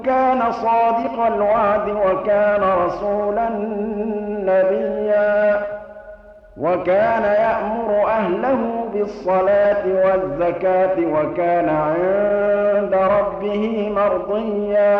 كان صادق الوعد وكان رسولا نبيا وكان يأمر أهله بالصلاة والزكاة وكان عند ربه مرضيا